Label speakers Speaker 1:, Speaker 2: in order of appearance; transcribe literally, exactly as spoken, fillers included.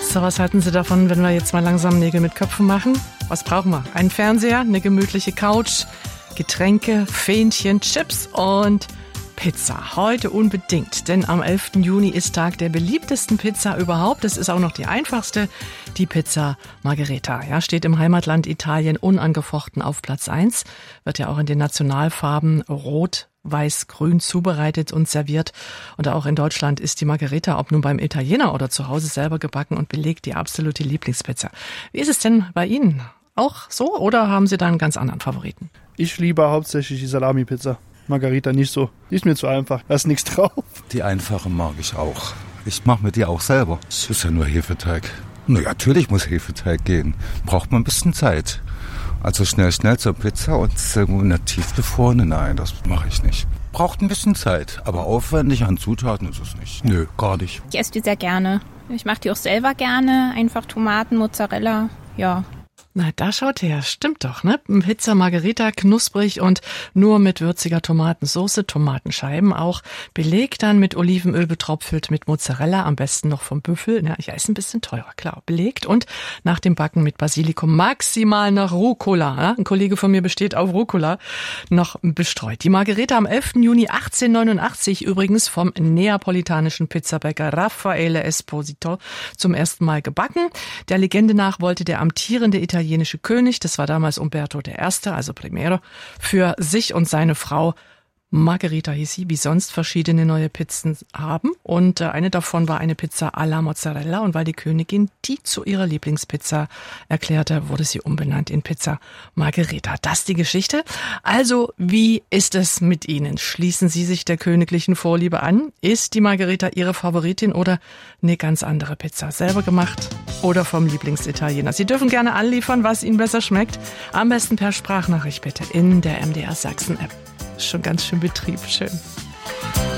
Speaker 1: So, was halten Sie davon, wenn wir jetzt mal langsam Nägel mit Köpfen machen? Was brauchen wir? Einen Fernseher, eine gemütliche Couch, Getränke, Fähnchen, Chips und Pizza. Heute unbedingt, denn am elften Juni ist Tag der beliebtesten Pizza überhaupt. Das ist auch noch die einfachste, die Pizza Margherita. Ja, steht im Heimatland Italien unangefochten auf Platz eins, wird ja auch in den Nationalfarben Rot, Weiß, Grün zubereitet und serviert. Und auch in Deutschland ist die Margherita, ob nun beim Italiener oder zu Hause selber gebacken und belegt, die absolute Lieblingspizza. Wie ist es denn bei Ihnen? Auch so oder haben Sie da einen ganz anderen Favoriten?
Speaker 2: Ich liebe hauptsächlich die Salami-Pizza. Margherita nicht so. Die ist mir zu einfach. Da ist nichts drauf.
Speaker 3: Die einfache mag ich auch. Ich mache mir die auch selber. Es ist ja nur Hefeteig. Na, natürlich muss Hefeteig gehen. Braucht man ein bisschen Zeit. Also schnell, schnell zur Pizza und irgendwo in der Tiefgefrorene, nein, das mache ich nicht. Braucht ein bisschen Zeit, aber aufwendig an Zutaten ist es nicht. Nö, gar nicht.
Speaker 4: Ich esse die sehr gerne. Ich mache die auch selber gerne. Einfach Tomaten, Mozzarella, ja.
Speaker 1: Na, da schaut her, stimmt doch, ne? Pizza Margherita, knusprig und nur mit würziger Tomatensauce, Tomatenscheiben auch, belegt dann mit Olivenöl betropfelt mit Mozzarella, am besten noch vom Büffel, na, ja, ist ein bisschen teurer, klar, belegt und nach dem Backen mit Basilikum maximal nach Rucola, ja? Ein Kollege von mir besteht auf Rucola, noch bestreut. Die Margherita am elften Juni achtzehnhundertneunundachtzig übrigens vom neapolitanischen Pizzabäcker Raffaele Esposito zum ersten Mal gebacken. Der Legende nach wollte der amtierende Italiener italienische König, das war damals Umberto der Erste, also Primero, für sich und seine Frau Margherita hieß sie, wie sonst verschiedene neue Pizzen haben. Und eine davon war eine Pizza alla Mozzarella. Und weil die Königin die zu ihrer Lieblingspizza erklärte, wurde sie umbenannt in Pizza Margherita. Das die Geschichte. Also, wie ist es mit Ihnen? Schließen Sie sich der königlichen Vorliebe an? Ist die Margherita Ihre Favoritin oder eine ganz andere Pizza? Selber gemacht oder vom Lieblingsitaliener? Sie dürfen gerne anliefern, was Ihnen besser schmeckt. Am besten per Sprachnachricht bitte in der M D R Sachsen App. Schon ganz schön Betrieb, schön.